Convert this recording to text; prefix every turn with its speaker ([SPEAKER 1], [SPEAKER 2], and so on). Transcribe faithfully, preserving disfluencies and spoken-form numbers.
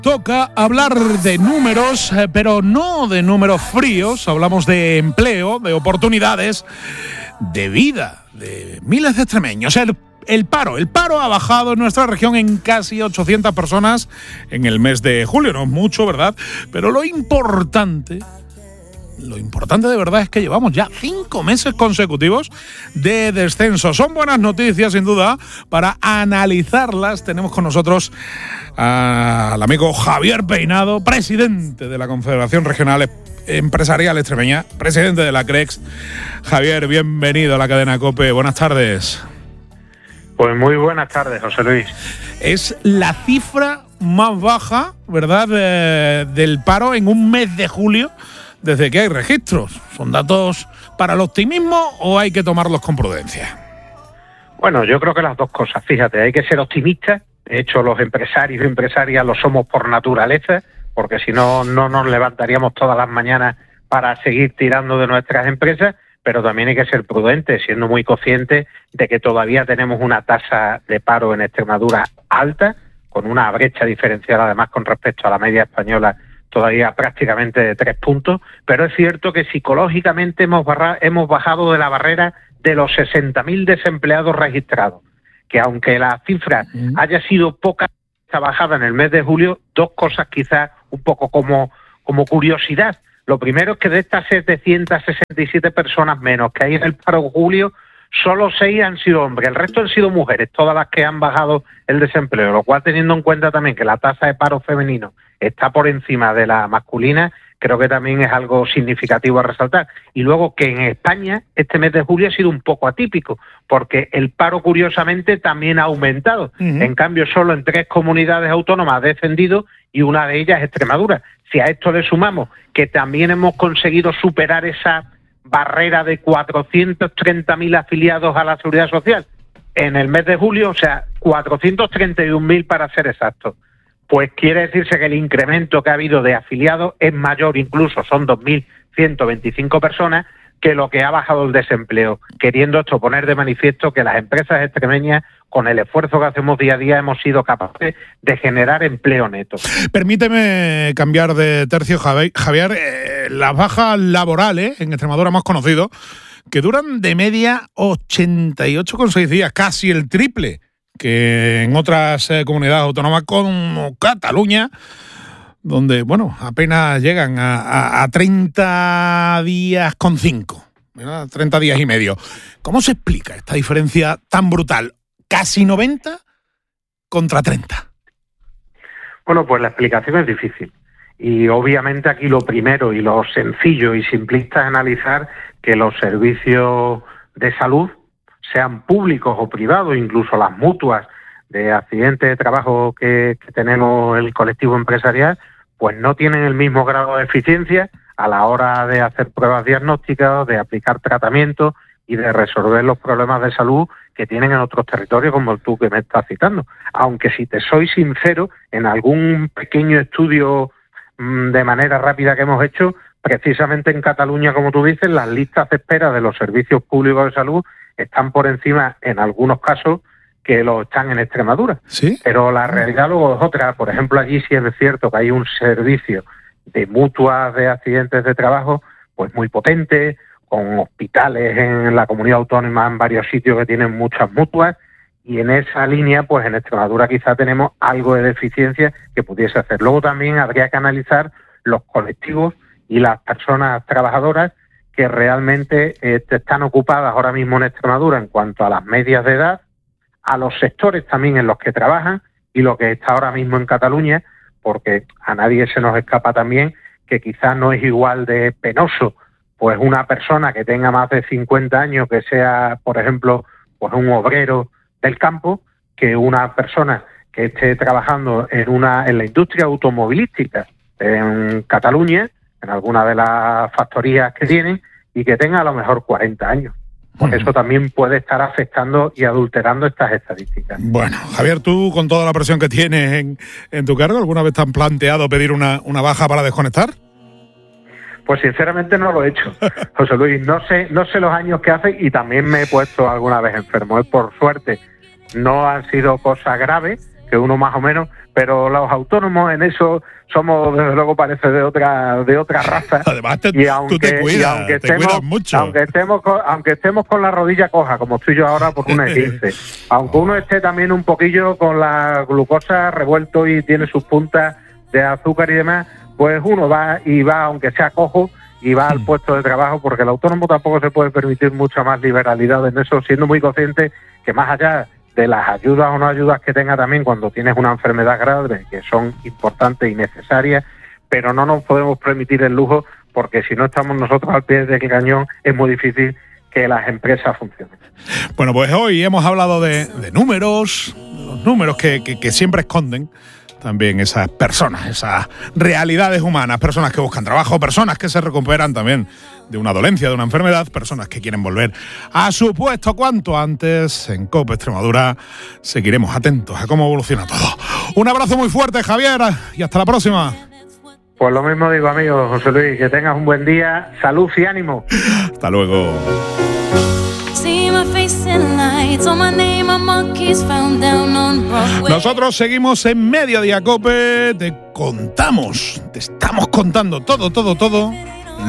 [SPEAKER 1] Toca hablar de números, eh, pero no de números fríos. Hablamos de empleo, de oportunidades, de vida, de miles de extremeños. El, el paro, el paro ha bajado en nuestra región en casi ochocientas personas en el mes de julio. No es mucho, ¿verdad? Pero lo importante... Lo importante de verdad es que llevamos ya cinco meses consecutivos de descenso. Son buenas noticias, sin duda. Para analizarlas tenemos con nosotros al amigo Javier Peinado, presidente de la Confederación Regional Empresarial Extremeña, presidente de la CREX. Javier, bienvenido a la cadena COPE. Buenas tardes.
[SPEAKER 2] Pues muy buenas tardes, José Luis.
[SPEAKER 1] Es la cifra más baja, ¿verdad?, de, del paro en un mes de julio desde que hay registros. ¿Son datos para el optimismo o hay que tomarlos con prudencia?
[SPEAKER 2] Bueno, yo creo que las dos cosas. Fíjate, hay que ser optimistas. De hecho, los empresarios y empresarias lo somos por naturaleza, porque si no, no nos levantaríamos todas las mañanas para seguir tirando de nuestras empresas, pero también hay que ser prudentes, siendo muy conscientes de que todavía tenemos una tasa de paro en Extremadura alta, con una brecha diferencial además con respecto a la media española todavía prácticamente de tres puntos, pero es cierto que psicológicamente hemos, barra, hemos bajado de la barrera de los sesenta mil desempleados registrados, que aunque la cifra mm. haya sido poca, esta bajada en el mes de julio, dos cosas quizás un poco como, como curiosidad. Lo primero es que de estas setecientas sesenta y siete personas menos que hay en el paro de julio, solo seis han sido hombres, el resto han sido mujeres, todas las que han bajado el desempleo, lo cual, teniendo en cuenta también que la tasa de paro femenino está por encima de la masculina, creo que también es algo significativo a resaltar. Y luego que en España este mes de julio ha sido un poco atípico, porque el paro curiosamente también ha aumentado. Uh-huh. En cambio, solo en tres comunidades autónomas ha descendido y una de ellas es Extremadura. Si a esto le sumamos que también hemos conseguido superar esa barrera de cuatrocientos treinta mil afiliados a la Seguridad Social en el mes de julio, o sea, cuatrocientos treinta y un mil para ser exactos, pues quiere decirse que el incremento que ha habido de afiliados es mayor, incluso son dos mil ciento veinticinco personas, que lo que ha bajado el desempleo, queriendo esto poner de manifiesto que las empresas extremeñas, con el esfuerzo que hacemos día a día, hemos sido capaces de generar empleo neto.
[SPEAKER 1] Permíteme cambiar de tercio, Javier. Eh, las bajas laborales, en Extremadura hemos conocido, que duran de media ochenta y ocho coma seis días, casi el triple que en otras eh, comunidades autónomas como Cataluña, donde, bueno, apenas llegan a, a, a treinta días con cinco, ¿verdad? treinta días y medio. ¿Cómo se explica esta diferencia tan brutal? Casi noventa contra treinta.
[SPEAKER 2] Bueno, pues la explicación es difícil. Y obviamente aquí lo primero y lo sencillo y simplista es analizar que los servicios de salud, sean públicos o privados, incluso las mutuas de accidentes de trabajo que, que tenemos el colectivo empresarial, pues no tienen el mismo grado de eficiencia a la hora de hacer pruebas diagnósticas, de aplicar tratamientos y de resolver los problemas de salud que tienen en otros territorios como el tú que me estás citando. Aunque si te soy sincero, en algún pequeño estudio mmm, de manera rápida que hemos hecho, precisamente en Cataluña, como tú dices, las listas de espera de los servicios públicos de salud están por encima, en algunos casos, que lo están en Extremadura. ¿Sí? Pero la realidad luego es otra. Por ejemplo, allí sí es cierto que hay un servicio de mutuas de accidentes de trabajo pues muy potente, con hospitales en la comunidad autónoma en varios sitios que tienen muchas mutuas, y en esa línea, pues en Extremadura quizá tenemos algo de deficiencia que pudiese hacer. Luego también habría que analizar los colectivos y las personas trabajadoras que realmente eh, están ocupadas ahora mismo en Extremadura en cuanto a las medias de edad, a los sectores también en los que trabajan y lo que está ahora mismo en Cataluña, porque a nadie se nos escapa también que quizás no es igual de penoso pues una persona que tenga más de cincuenta años, que sea, por ejemplo, pues un obrero del campo, que una persona que esté trabajando en una en la industria automovilística en Cataluña, en alguna de las factorías que tienen, y que tenga a lo mejor cuarenta años. Pues eso también puede estar afectando y adulterando estas estadísticas.
[SPEAKER 1] Bueno, Javier, tú con toda la presión que tienes en, en tu cargo, ¿alguna vez te han planteado pedir una, una baja para desconectar?
[SPEAKER 2] Pues sinceramente no lo he hecho, José Luis. No sé, no sé los años que hace y también me he puesto alguna vez enfermo. ¿eh? Por suerte no han sido cosas graves, que uno más o menos, pero los autónomos en eso somos, desde luego, parece de otra de otra raza.
[SPEAKER 1] Además, te,
[SPEAKER 2] y aunque,
[SPEAKER 1] tú te cuidas,
[SPEAKER 2] y aunque
[SPEAKER 1] te
[SPEAKER 2] estemos,
[SPEAKER 1] cuidas mucho.
[SPEAKER 2] Aunque estemos, con, aunque estemos con la rodilla coja, como estoy yo ahora por una esguince, aunque uno esté también un poquillo con la glucosa revuelto y tiene sus puntas de azúcar y demás, pues uno va y va, aunque sea cojo, y va al puesto de trabajo, porque el autónomo tampoco se puede permitir mucha más liberalidad en eso, siendo muy consciente que más allá de las ayudas o no ayudas que tenga también cuando tienes una enfermedad grave, que son importantes y necesarias, pero no nos podemos permitir el lujo, porque si no estamos nosotros al pie del cañón, es muy difícil que las empresas funcionen.
[SPEAKER 1] Bueno, pues hoy hemos hablado de, de números, los números que, que, que siempre esconden también esas personas, esas realidades humanas, personas que buscan trabajo, personas que se recuperan también de una dolencia, de una enfermedad, personas que quieren volver a su puesto cuanto antes. En COPE Extremadura seguiremos atentos a cómo evoluciona todo. Un abrazo muy fuerte, Javier, y hasta la próxima.
[SPEAKER 2] Pues lo mismo digo, amigo José Luis, que tengas un buen día, salud y ánimo.
[SPEAKER 1] Hasta luego. Nosotros seguimos en Mediodía Cope, te contamos, te estamos contando todo, todo, todo